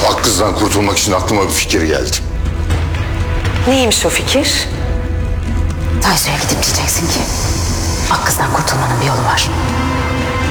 Ak kızdan kurtulmak için aklıma bir fikir geldi. Neymiş o fikir? Tayso'ya gidip diyeceksin ki Akkız'dan kurtulmanın bir yolu var.